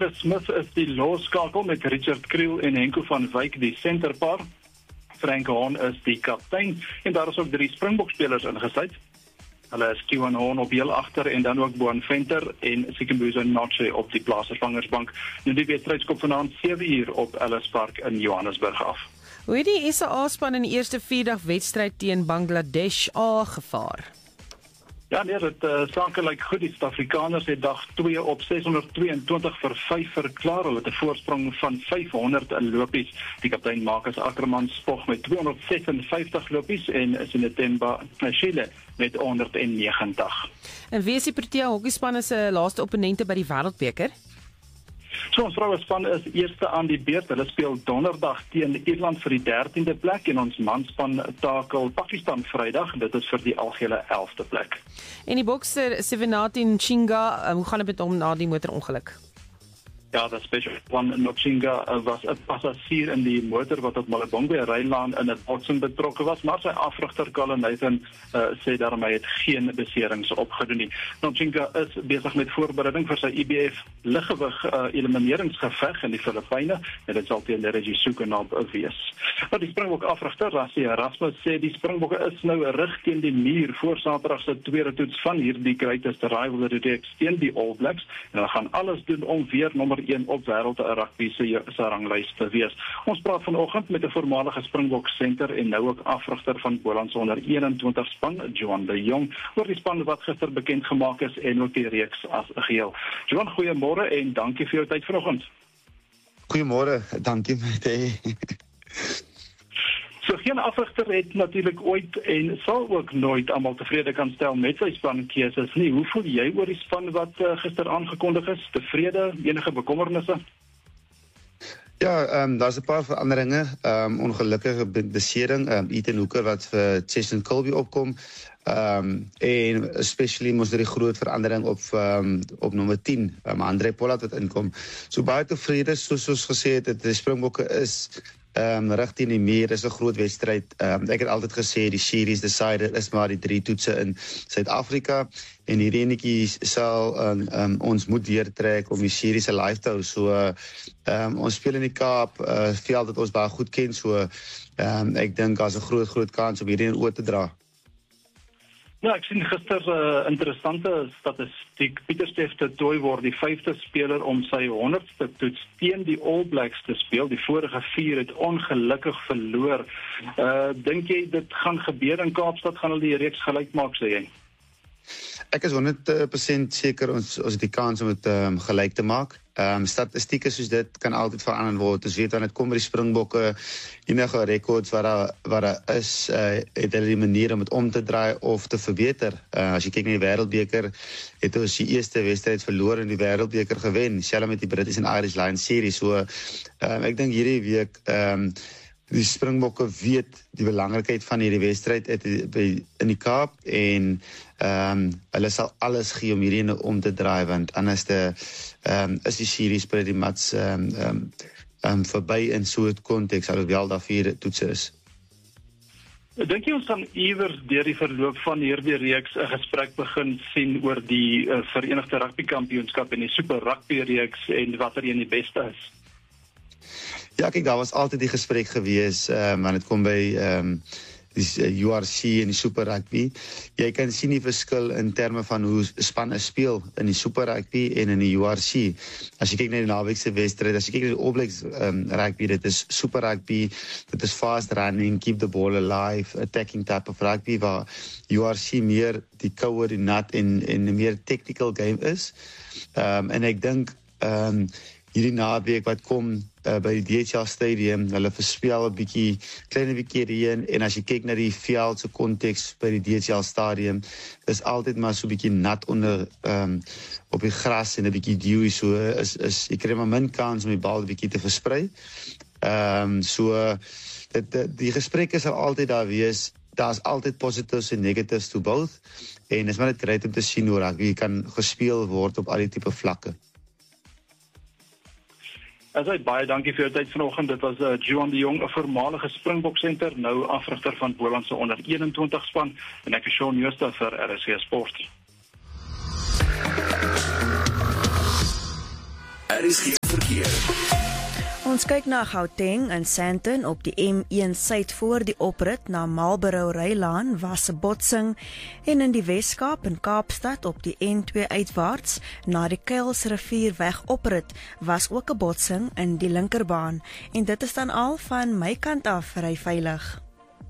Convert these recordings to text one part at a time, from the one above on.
Chris Smith is die losskakel met Richard Kriel en Henko van Wyk die senterpar. Frank Haan is die kaptein en daar is ook 3 Springbok-spelers ingesluit. Hulle is Kiwan Haan op heel agter en dan ook Boan Venter en Sikhumbuzo Notshe op die plaasvervangersbank. Nou die wedstryd skop vanaand 7:00 op Ellis Park in Johannesburg af. Hoe het die SA-span in die eerste 4-dag wedstryd teen Bangladesh gevaar? Ja, nee, dit sake lyk goed. Die Suid-Afrikaners het dag 2 op 622 vir 5 verklaar. Hulle het 'n voorsprong van 500 lopies. Die kaptein Marcus Ackerman spog met 256 lopies en Sinetemba Mashile met 190. En wie is die Protea hokkiespan se laaste opponente by die Wêreldbeker? So ons vrouespan is eerste aan die beurt. Hulle speel donderdag teen Ierland vir die 13de plek en ons manspan takel Pakistan Vrydag. Dit is vir die algehele 11de plek. En die bokser Sivanati Nchinga, hoe gaan dit met hom na die motorongeluk? Ja, dat special one Nchinga was 'n passasier in die motor wat op Malabongwe Rylaan in 'n botsing betrokke was, maar sy afrigter Colin Nathan sê daarom hy het geen beserings opgedoen nie. Nchinga is besig met voorbereiding vir sy IBF liggewig elimineringsgeveg in die Filippyne en dit sal teen Reggie Soekenab wees. Maar die Springbok afrigter Rassie Erasmus sê die Springbokke is nou rig teen die muur voor Saterdag se tweede toets van hierdie greatest rivalry reeks teen die All Blacks en hulle gaan alles doen om weer nommer 1 op wêreld rugby se ranglys te wees. Ons praat vanoggend met 'n voormalige Springbok senter en nou ook afrigter van Boland se onder 21 span, Johan de Jong, oor die span wat gister bekend gemaak is en ook die reeks as geheel. Johan, goeiemôre en dankie vir jou tyd vanoggend. Goeiemôre, dankie Matthé. So geen afrigter het natuurlik ooit en sal ook nooit almal tevrede kan stel met sy spankeuses nie. Hoe voel jy oor die span wat gister aangekondig is? Tevrede, enige bekommernisse? Ja, daar's 'n paar veranderinge, ongelukkige besering, Ethan Hooker wat vir Chesson Colby opkom, en especially moes die groot verandering op nommer 10, Andre Pollard wat inkom. So baie tevrede, soos gesê het, die Springbokke is rig teen die muur, is 'n groot wedstryd. Ek het altyd gesê die series decider is maar die 3 toetse in Suid-Afrika en hierdie enetjie sal ons moet deurtrek om die series alive te hou. So ons speel in die Kaap, veld dat ons baie goed ken, so ek dink daar's 'n groot kans om hierdie oor te dra. Ja, ek sien gister interessante statistiek. Pieter Steph du Toit word die 5de speler om sy 100ste toets teen die All Blacks te speel. Die vorige 4 het ongelukkig verloor. Dink jy dit gaan gebeur in Kaapstad, gaan hulle die reeks gelyk maak, sê jy? Ek is 100% seker ons het die kans om dit gelyk te maak. Statistieke soos dit kan altyd verander word. Ons weet wanneer dit kom by die Springbokke, enige rekords wat daar is, het hulle die manier om dit om te draai of te verbeter. As jy kyk na die Wêreldbeker, het ons die eerste wedstryd verloor en die Wêreldbeker gewen, selfs met die British en Irish Lions serie. So ek dink hierdie week die Springbokke weet die belangrikheid van hierdie wedstryd in die Kaap en hulle sal alles gee om hierdie om te draai, want anders is die series by die mats verby in so 'n konteks, alhoewel daar 4 toetse is. Dink jy ons gaan iewers deur die verloop van hierdie reeks 'n gesprek begin sien oor die Verenigde Rugby Kampioenskap en die Super Rugby reeks en watter een die beste is? Ja, kyk, daar was altyd die gesprek gewees, wanneer dit kom by die URC en die Super Rugby. Jy kan sien die verskil in terme van hoe spanne speel in die Super Rugby en in die URC. As jy kyk na die naweekse wedstryd, as jy kyk na die All Blacks rugby, dit is Super Rugby, dit is fast running, keep the ball alive, attacking type of rugby, waar URC meer die koue, die nat en 'n meer technical game is. En ek dink hierdie naweek wat kom by die DHL Stadium, hulle verspeel 'n klein bietjie reën, en as jy kyk na die veld se konteks by die DHL Stadium, is altyd maar so 'n bietjie nat onder op die gras en 'n bietjie dewy, so jy kry maar min kans om die bal 'n bietjie te versprei. Die gesprekke sal altyd daar wees. Daar's altyd positives en negatives to both, en is maar net great om te sien hoe rugby kan gespeel word op al die tipe vlakke. Baie dankie vir jou tyd vanoggend. Dit was Johan de Jong, 'n voormalige Springbok senter, nou afrigter van Boland se onder 21 span, en ek is Shaun Jooste vir RSG Sport. RSG verkeer. Ons kyk na Gauteng in Sandton op die M1 suid voor die oprit na Marlborough Rylaan was 'n botsing en in die Weskaap in Kaapstad op die N2 uitwaarts na die Kuilsrivierweg oprit was ook 'n botsing in die linkerbaan en dit is dan al van my kant af ry veilig.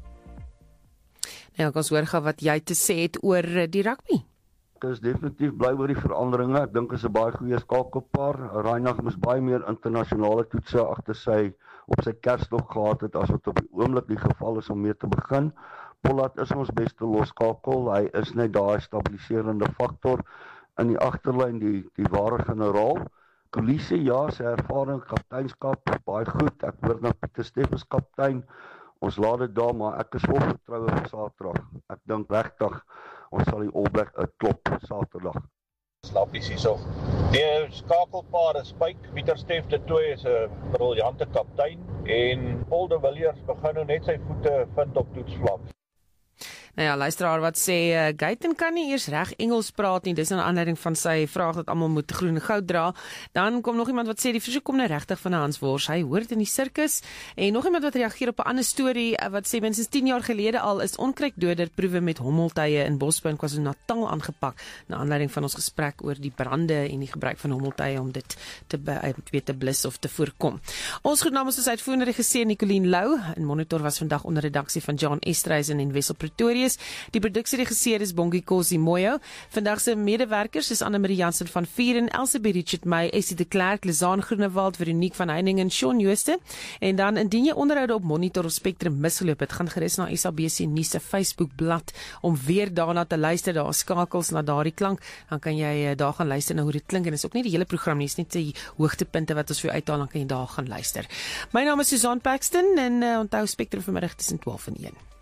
Nou, ons hoor gou wat jy te sê het oor die rugby. Ek is definitief bly oor die veranderinge. Ek dink is 'n baie goeie skakelpaar. Reinagh moes baie meer internasionale toetse agter op sy Kersdag gehad het as wat op die oomblik die geval is om mee te begin. Pollard is ons beste losskakel. Hy is net daai stabiliserende faktor in die agterlyn, die ware generaal. Kolisi, ja, sy ervaring kapteinskap baie goed. Ek hoor na Pieter Steffens kaptein. Ons laat dit daar, maar ek is vol vertroue vir Saterdag. Ek dink regtig ons sal die All Black klop Saterdag. Slappies hierso. Die skakelpaar is Spike. Pieter Steff de Tooy is 'n briljante kaptein en Paul de Villiers begin nou net sy voete vind op toetsvlak. Nou ja, luisteraar wat sê, Guyton kan nie eers reg Engels praat nie, dis 'n aanleiding van sy vraag dat almal moet groen en goud dra. Dan kom nog iemand wat sê, die versoek kom nou regtig van Hans Wors, hy hoort in die sirkus. En nog iemand wat reageer op 'n ander storie, wat sê, minstens 10 jaar gelede al is onkruiddoderproewe met hommeltuie in Bosbou en KwaZulu-Natal aangepak, na aanleiding van ons gesprek oor die brande en die gebruik van hommeltuie om dit te blus of te voorkom. Ons groet namens ons uitvoerende regisseur Nicoline Lou, en Monitor was vandag onder redaksie van John Estreisen en Wessel Pretorius. Die produksieregisseur is Bongie Kosi Moyo. Vandag se medewerkers is Anne-Marie Jansen van Vieren, Elsabie Richard May, Essie de Klerk, Lizaan Groenewald, Veronique van Heiningen, Shaun Jooste. En dan indien jy onderhoude op Monitor of Spectrum misgeloop het, gaan gerus na SABC Nuus se Facebookblad om weer daarna te luister. Daar skakels na daardie klank, dan kan jy daar gaan luister na hoe dit klink en is ook nie die hele program nie, is net die hoogtepunte wat ons vir jou uithaal, dan kan jy daar gaan luister. My naam is Susan Paxton en onthou Spectrum vanmiddag tussen 12 en 1.